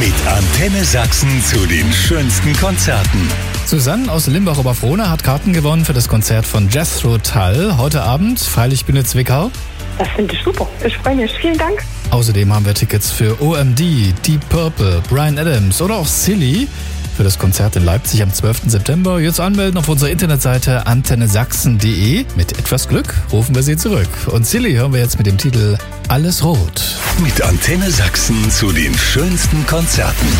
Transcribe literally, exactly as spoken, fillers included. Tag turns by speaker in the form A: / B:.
A: Mit Antenne Sachsen zu den schönsten Konzerten.
B: Susanne aus Limbach-Oberfrohna hat Karten gewonnen für das Konzert von Jethro Tull heute Abend, Freilichtbühne Zwickau.
C: Das finde ich super. Ich freue mich. Vielen Dank.
B: Außerdem haben wir Tickets für O M D, Deep Purple, Bryan Adams oder auch Silly für das Konzert in Leipzig am zwölften September. Jetzt anmelden auf unserer Internetseite antenne sachsen punkt de. Mit etwas Glück rufen wir sie zurück. Und Silly hören wir jetzt mit dem Titel Alles Rot.
A: Mit Antenne Sachsen zu den schönsten Konzerten.